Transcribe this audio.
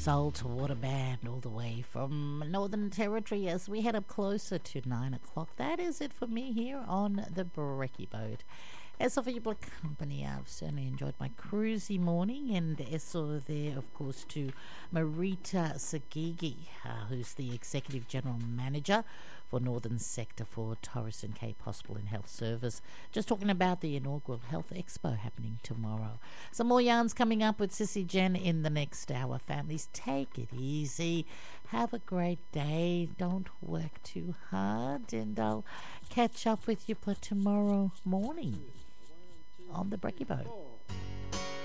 Saltwater Band all the way from Northern Territory as we head up closer to 9 o'clock. That is it for me here on the Brekkie Boat. As for your company, I've certainly enjoyed my cruisy morning, and also there, of course, to Marita Sagigi, who's the Executive General Manager for Northern Sector for Torres and Cape Hospital and Health Service, just talking about the inaugural Health Expo happening tomorrow. Some more yarns coming up with Sissy Jen in the next hour. Families, take it easy. Have a great day. Don't work too hard, and I'll catch up with you for tomorrow morning on the Brekkie Boat.